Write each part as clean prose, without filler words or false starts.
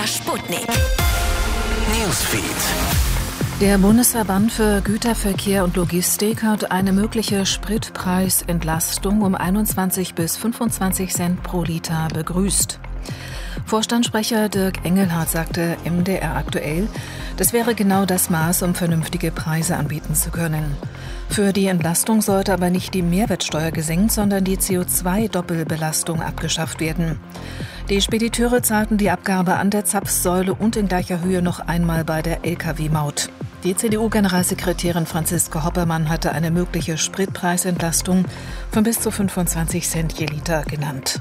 Sputnik. Newsfeed. Der Bundesverband für Güterverkehr und Logistik hat eine mögliche Spritpreisentlastung um 21 bis 25 Cent pro Liter begrüßt. Vorstandssprecher Dirk Engelhardt sagte MDR aktuell, das wäre genau das Maß, um vernünftige Preise anbieten zu können. Für die Entlastung sollte aber nicht die Mehrwertsteuer gesenkt, sondern die CO2-Doppelbelastung abgeschafft werden. Die Spediteure zahlten die Abgabe an der Zapfsäule und in gleicher Höhe noch einmal bei der Lkw-Maut. Die CDU-Generalsekretärin Franziska Hoppermann hatte eine mögliche Spritpreisentlastung von bis zu 25 Cent je Liter genannt.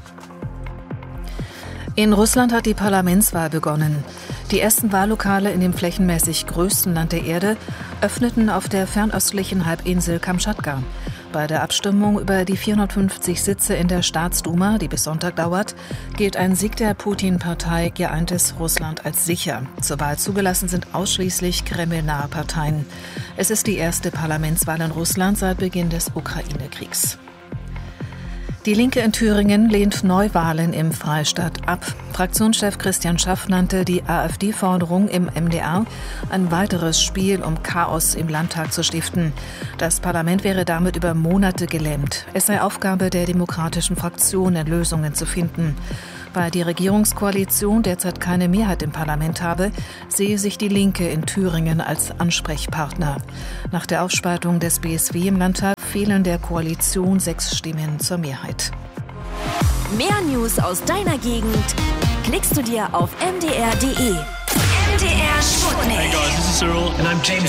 In Russland hat die Parlamentswahl begonnen. Die ersten Wahllokale in dem flächenmäßig größten Land der Erde öffneten auf der fernöstlichen Halbinsel Kamtschatka. Bei der Abstimmung über die 450 Sitze in der Staatsduma, die bis Sonntag dauert, gilt ein Sieg der Putin-Partei Geeintes Russland als sicher. Zur Wahl zugelassen sind ausschließlich kremlnahe Parteien. Es ist die erste Parlamentswahl in Russland seit Beginn des Ukraine-Kriegs. Die Linke in Thüringen lehnt Neuwahlen im Freistaat ab. Fraktionschef Christian Schaff nannte die AfD-Forderung im MDR ein weiteres Spiel, um Chaos im Landtag zu stiften. Das Parlament wäre damit über Monate gelähmt. Es sei Aufgabe der demokratischen Fraktionen, Lösungen zu finden. Weil die Regierungskoalition derzeit keine Mehrheit im Parlament habe, sehe sich die Linke in Thüringen als Ansprechpartner. Nach der Aufspaltung des BSW im Landtag fehlen der Koalition 6 Stimmen zur Mehrheit. Mehr News aus deiner Gegend klickst du dir auf mdr.de. MDR Sputnik. Hey guys, this is Cyril and I'm James